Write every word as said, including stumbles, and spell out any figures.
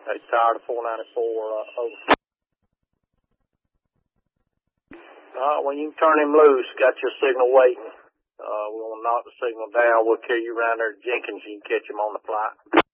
They tired of four ninety-four, uh, over. Uh, when you turn him loose, got your signal waiting. Uh, we're going to knock the signal down. We'll carry you around there to Jenkins. You can catch him on the fly.